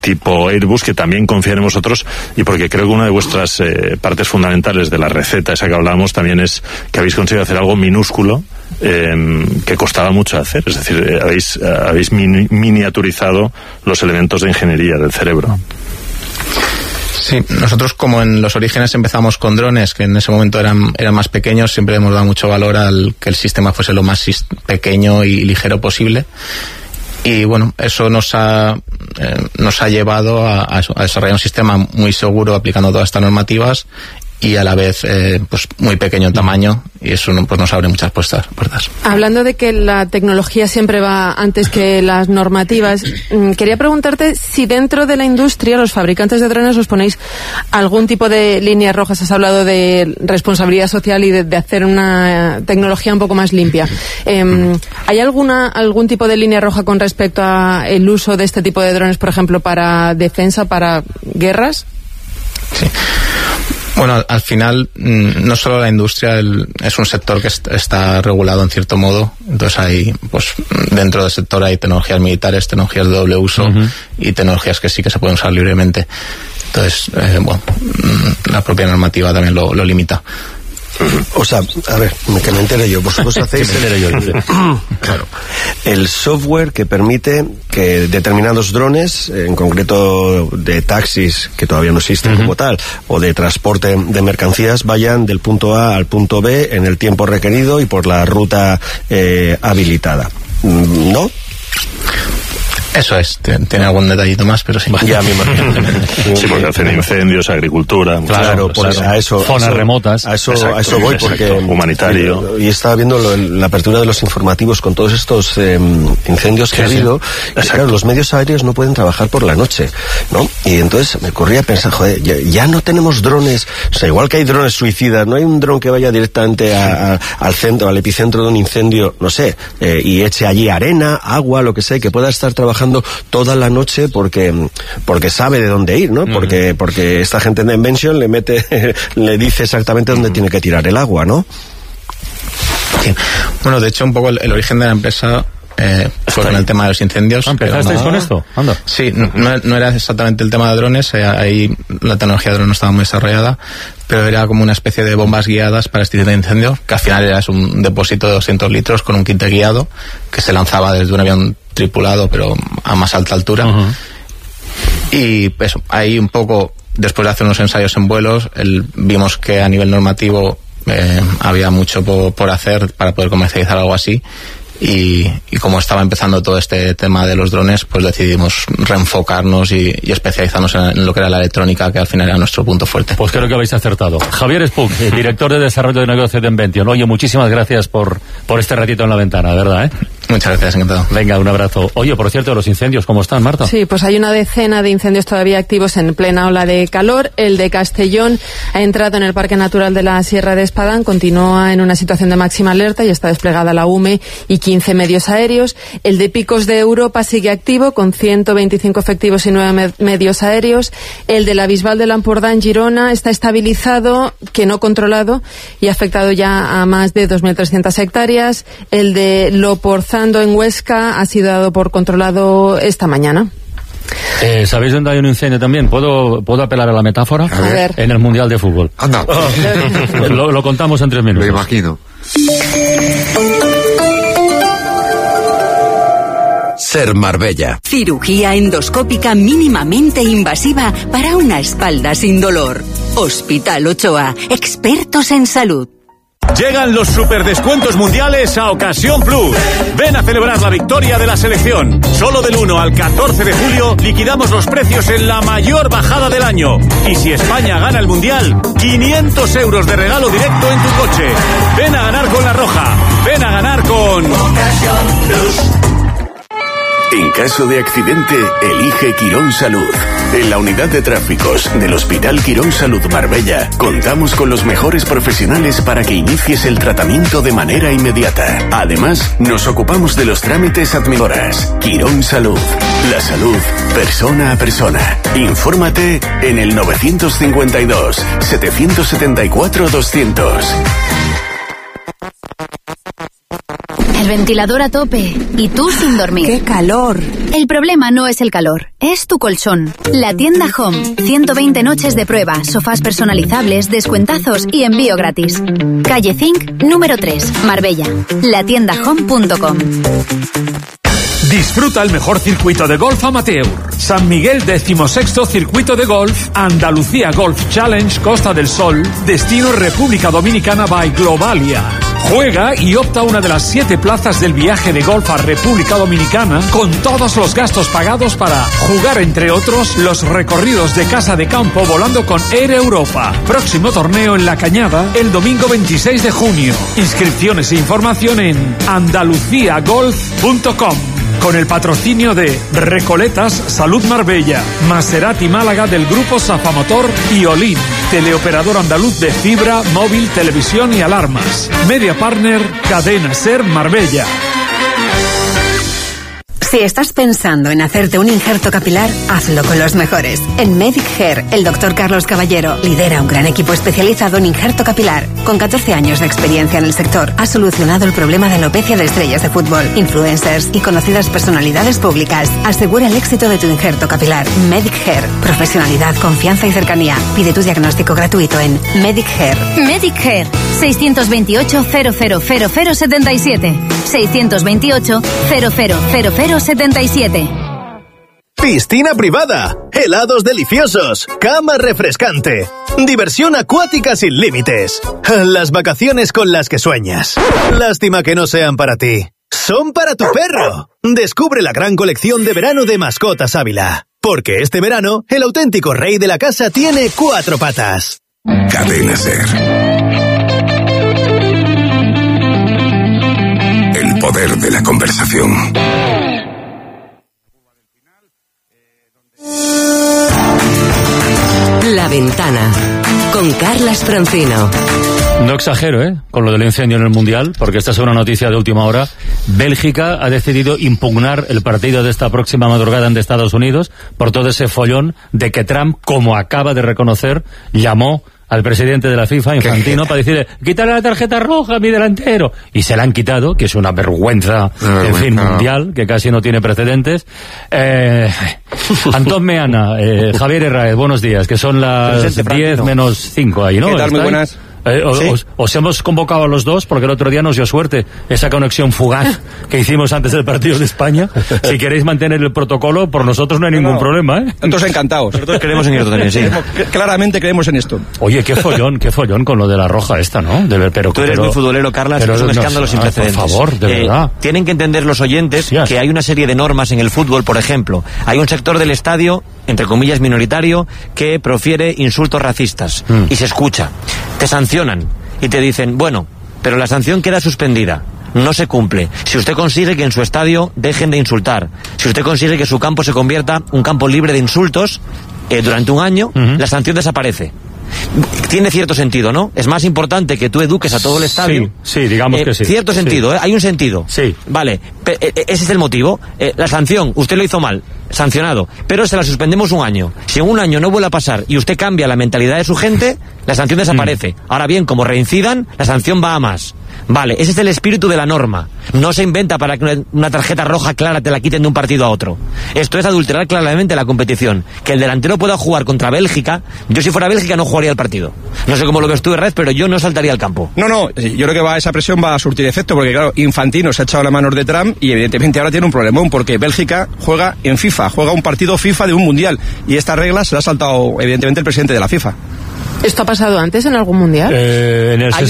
tipo Airbus, que también confían en vosotros, y porque creo que una de vuestras partes fundamentales de la receta esa que hablamos también es que habéis conseguido hacer algo minúsculo que costaba mucho hacer, es decir, habéis miniaturizado los elementos de ingeniería del cerebro. Sí, nosotros como en los orígenes empezamos con drones, que en ese momento eran más pequeños, siempre hemos dado mucho valor al que el sistema fuese lo más pequeño y ligero posible. Y bueno, eso nos ha llevado a desarrollar un sistema muy seguro aplicando todas estas normativas y a la vez pues muy pequeño en tamaño, y eso pues nos abre muchas puertas. Hablando de que la tecnología siempre va antes que las normativas, quería preguntarte si dentro de la industria, los fabricantes de drones, os ponéis algún tipo de líneas rojas. Has hablado de responsabilidad social y de hacer una tecnología un poco más limpia. ¿Hay algún tipo de línea roja con respecto a el uso de este tipo de drones, por ejemplo, para defensa, para guerras? Sí. Bueno, al final, no solo la industria es un sector que está regulado en cierto modo. Entonces hay, pues, dentro del sector hay tecnologías militares, tecnologías de doble uso y tecnologías que sí que se pueden usar libremente. Entonces, bueno, la propia normativa también lo limita. O sea, a ver, que me entere yo. Vosotros hacéis claro, el software que permite que determinados drones, en concreto de taxis, que todavía no existen como tal, o de transporte de mercancías, vayan del punto A al punto B en el tiempo requerido y por la ruta habilitada, ¿no? Eso es, tiene algún detallito más, pero sí. Ya me imagino. Sí, porque hacen incendios, agricultura, claro, pues a eso, zonas remotas. A eso voy, porque humanitario. Y estaba viendo la apertura de los informativos con todos estos incendios que ha habido. Y claro, los medios aéreos no pueden trabajar por la noche, ¿no? Y entonces me corría a pensar, joder, ya no tenemos drones, o sea, igual que hay drones suicidas, no hay un dron que vaya directamente al centro, al epicentro de un incendio, no sé, y eche allí arena, agua, lo que sea, que pueda estar trabajando toda la noche porque sabe de dónde ir, ¿no? Porque esta gente de Invention le dice exactamente dónde tiene que tirar el agua, ¿no? Sí. Bueno, de hecho, un poco el origen de la empresa fue con el tema de los incendios. ¿Empezasteis con esto? Anda. Sí, no era exactamente el tema de drones, ahí la tecnología de drones no estaba muy desarrollada, pero era como una especie de bombas guiadas para extinción de incendios, que al final era un depósito de 200 litros con un kit guiado que se lanzaba desde un avión tripulado, pero a más alta altura. Y eso, ahí un poco, después de hacer unos ensayos en vuelos, vimos que a nivel normativo había mucho por hacer para poder comercializar algo así. Y como estaba empezando todo este tema de los drones, pues decidimos reenfocarnos y especializarnos en lo que era la electrónica, que al final era nuestro punto fuerte. Pues creo que habéis acertado. Javier Spuch, director de Desarrollo de Negocios de Invention. Oye, muchísimas gracias por este ratito en la ventana, ¿verdad? Muchas gracias, encantado. Venga, un abrazo. Oye, por cierto, los incendios, ¿cómo están, Marta? Sí, pues hay una decena de incendios todavía activos en plena ola de calor. El de Castellón ha entrado en el Parque Natural de la Sierra de Espadán, continúa en una situación de máxima alerta y está desplegada la UME y 15 medios aéreos. El de Picos de Europa sigue activo con 125 efectivos y 9 medios aéreos. El de la Bisbal de l'Empordà en Girona está estabilizado, que no controlado, y ha afectado ya a más de 2.300 hectáreas. El de Loporzando en Huesca ha sido dado por controlado esta mañana. ¿Sabéis dónde hay un incendio también? ¿Puedo apelar a la metáfora? A ver. En el Mundial de Fútbol. Anda. Lo contamos en 3 minutos. Lo imagino. Ser Marbella. Cirugía endoscópica mínimamente invasiva para una espalda sin dolor. Hospital Ochoa, expertos en salud. Llegan los superdescuentos mundiales a Ocasión Plus. Ven a celebrar la victoria de la selección. Solo del 1 al 14 de julio liquidamos los precios en la mayor bajada del año. Y si España gana el mundial, 500 euros de regalo directo en tu coche. Ven a ganar con La Roja. Ven a ganar con Ocasión Plus. En caso de accidente, elige Quirón Salud. En la unidad de tráficos del Hospital Quirón Salud Marbella, contamos con los mejores profesionales para que inicies el tratamiento de manera inmediata. Además, nos ocupamos de los trámites administrativos. Quirón Salud. La salud, persona a persona. Infórmate en el 952 774 200. el ventilador a tope y tú sin dormir. ¡Qué calor! El problema no es el calor, es tu colchón. La tienda Home. 120 noches de prueba, sofás personalizables, descuentazos y envío gratis. Calle Zinc, número 3, Marbella. Latiendahome.com. Disfruta el mejor circuito de golf amateur. San Miguel 16º Circuito de Golf, Andalucía Golf Challenge Costa del Sol, destino República Dominicana by Globalia. Juega y opta a una de las 7 plazas del viaje de golf a República Dominicana con todos los gastos pagados para jugar, entre otros, los recorridos de casa de campo volando con Air Europa. Próximo torneo en La Cañada el domingo 26 de junio. Inscripciones e información en andaluciagolf.com. Con el patrocinio de Recoletas Salud Marbella, Maserati Málaga del Grupo Safamotor y Olin, teleoperador andaluz de fibra, móvil, televisión y alarmas. Media Partner, Cadena Ser Marbella. Si estás pensando en hacerte un injerto capilar, hazlo con los mejores. En Medic Hair, el Dr. Carlos Caballero lidera un gran equipo especializado en injerto capilar. Con 14 años de experiencia en el sector, ha solucionado el problema de alopecia de estrellas de fútbol, influencers y conocidas personalidades públicas. Asegura el éxito de tu injerto capilar. Medic Hair. Profesionalidad, confianza y cercanía. Pide tu diagnóstico gratuito en Medic Hair. Medic Hair. 628 000077. 628 000077. Piscina privada, helados deliciosos, cama refrescante, diversión acuática sin límites, las vacaciones con las que sueñas. Lástima que no sean para ti, son para tu perro. Descubre la gran colección de verano de Mascotas Ávila, porque este verano el auténtico rey de la casa tiene 4 patas. Cadena Ser. El poder de la conversación. La Ventana, con Carlas Francino. No exagero, con lo del incendio en el Mundial, porque esta es una noticia de última hora. Bélgica ha decidido impugnar el partido de esta próxima madrugada ante Estados Unidos por todo ese follón de que Trump, como acaba de reconocer, llamó al presidente de la FIFA, Infantino, para decirle, quítale la tarjeta roja a mi delantero. Y se la han quitado, que es una vergüenza, en fin, mundial, que casi no tiene precedentes. Antón Meana, Javier Herráez, buenos días, que son las 10 menos 5 ahí, ¿no? ¿Qué tal? Muy buenas. ¿Sí? Os hemos convocado a los dos porque el otro día nos dio suerte esa conexión fugaz que hicimos antes del partido de España. Si queréis mantener el protocolo, por nosotros no hay ningún problema, Nosotros encantados. Nosotros creemos en esto también, sí. Claramente creemos en esto. Oye, qué follón con lo de la roja esta, ¿no? Tú eres muy futbolero, Carlas, es un escándalo sin precedentes. Por favor, de verdad. Tienen que entender los oyentes que hay una serie de normas en el fútbol, por ejemplo. Hay un sector del estadio, entre comillas minoritario, que profiere insultos racistas. Y se escucha. Te sancionan. Y te dicen, bueno, pero la sanción queda suspendida, no se cumple. Si usted consigue que en su estadio dejen de insultar, si usted consigue que su campo se convierta un campo libre de insultos durante un año, la sanción desaparece. Tiene cierto sentido, ¿no? Es más importante que tú eduques a todo el estadio. Sí, digamos que sí. Cierto sentido, hay un sentido. Sí. Vale, ese es el motivo. La sanción, usted lo hizo mal, sancionado, pero se la suspendemos un año. Si en un año no vuelve a pasar y usted cambia la mentalidad de su gente, la sanción desaparece. Ahora bien, como reincidan, la sanción va a más. Vale, ese es el espíritu de la norma. No se inventa para que una tarjeta roja clara te la quiten de un partido a otro. Esto es adulterar claramente la competición. Que el delantero pueda jugar contra Bélgica, yo si fuera Bélgica no jugaría el partido. No sé cómo lo ves tú, Red, pero yo no saltaría al campo. No, yo creo que esa presión va a surtir efecto, porque claro, Infantino se ha echado las manos de Trump y evidentemente ahora tiene un problemón, porque Bélgica juega en FIFA, juega un partido FIFA de un mundial, y esta regla se la ha saltado evidentemente el presidente de la FIFA. ¿Esto ha pasado antes en algún mundial? En el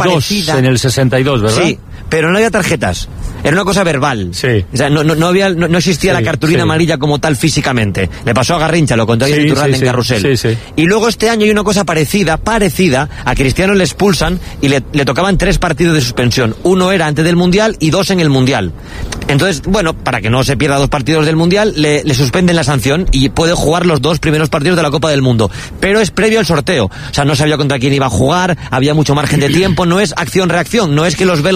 62, ¿verdad? Sí, pero no había tarjetas. Era una cosa verbal. Sí. O sea, no existía la cartulina amarilla como tal físicamente. Le pasó a Garrincha, lo contó en Turral en Carrusel. Sí. Y luego este año hay una cosa parecida. A Cristiano le expulsan y le tocaban 3 partidos de suspensión. 1 era antes del Mundial y 2 en el Mundial. Entonces, bueno, para que no se pierda 2 partidos del Mundial, le suspenden la sanción y puede jugar los 2 primeros partidos de la Copa del Mundo. Pero es previo al sorteo. O sea, no sabía contra quién iba a jugar, había mucho margen de tiempo, no es acción-reacción, no es que los belgas saben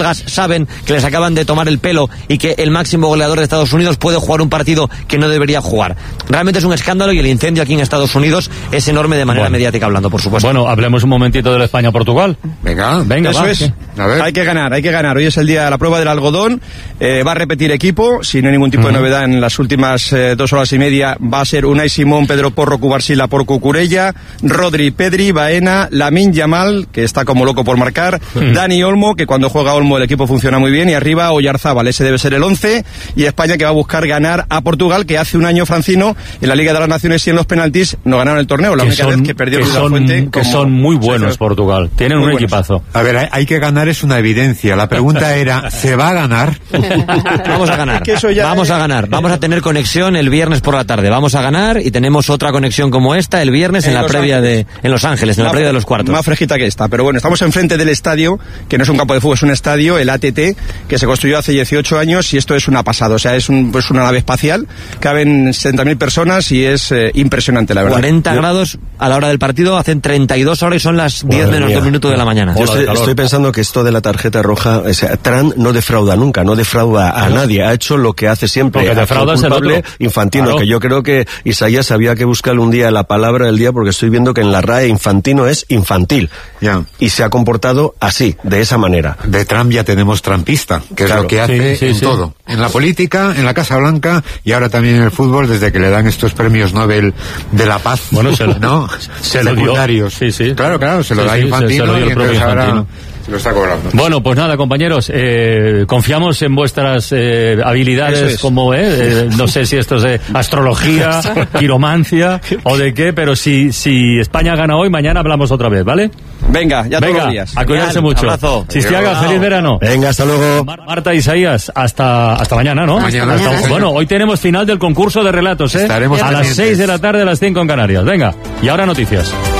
saben que les acaban de tomar el pelo y que el máximo goleador de Estados Unidos puede jugar un partido que no debería jugar. Realmente es un escándalo y el incendio aquí en Estados Unidos es enorme de manera mediática hablando, por supuesto. Bueno, hablemos un momentito de la España-Portugal. Venga, eso va, es. A ver. Hay que ganar. Hoy es el día de la prueba del algodón. Va a repetir equipo, si no hay ningún tipo de novedad en las últimas 2 horas y media. Va a ser Unai Simón, Pedro Porro, Cubarsila por Cucurella, Rodri, Pedri, Baena, Lamine Yamal, que está como loco por marcar, Dani Olmo, que cuando juega Olmo el equipo funciona muy bien, y arriba Oyarzábal, ese debe ser el 11, y España, que va a buscar ganar a Portugal, que hace un año, Francino, en la Liga de las Naciones y en los penaltis no ganaron el torneo, la única vez que perdió Luis de la Fuente. Que son muy buenos Portugal, tienen un equipazo. A ver, hay que ganar, es una evidencia. La pregunta era, ¿se va a ganar? Vamos a ganar, vamos a ganar. Vamos a tener conexión el viernes por la tarde. Vamos a ganar y tenemos otra conexión como esta el viernes en la previa en Los Ángeles, en la previa de los cuartos. Más fresquita que esta, pero bueno, estamos enfrente del estadio, que no es un campo de fútbol, es un estadio, el ATT, que se construyó hace 18 años y esto es una pasada. O sea, es una nave espacial, caben 70.000 personas y es impresionante, la verdad. 40 grados a la hora del partido, hacen 32 horas y son las 10 menos 2 minutos de la mañana. Yo estoy pensando que esto de la tarjeta roja, o sea, Trump no defrauda nunca, no defrauda a nadie, ha hecho lo que hace siempre. Porque defrauda es el otro. Infantino, claro. Que yo creo que Isaías había que buscarle un día la palabra del día, porque estoy viendo que en la RAE infantino es infantil. Ya. Y se ha comportado así, de esa manera. De Trump ya tenemos trumpista, que es lo que hace en todo. En la política, en la Casa Blanca y ahora también en el fútbol, desde que le dan estos premios Nobel de la paz. Bueno, ¿no? Se lo dio. Sí. Claro, se lo da Infantino, se lo dio el propio Infantino. Se lo está cobrando. Bueno, pues nada, compañeros, confiamos en vuestras habilidades como, no sé si esto es de astrología, quiromancia o de qué, pero si España gana hoy, mañana hablamos otra vez, ¿vale? Venga, todos los días. A cuidarse mucho. Abrazo. Sistiaga, feliz verano. Venga, hasta luego. Marta, Isaías, hasta mañana, ¿no? Mañana. Bueno, hoy tenemos final del concurso de relatos, Estaremos a las 6 de la tarde, a las 5 en Canarias. Venga, y ahora noticias.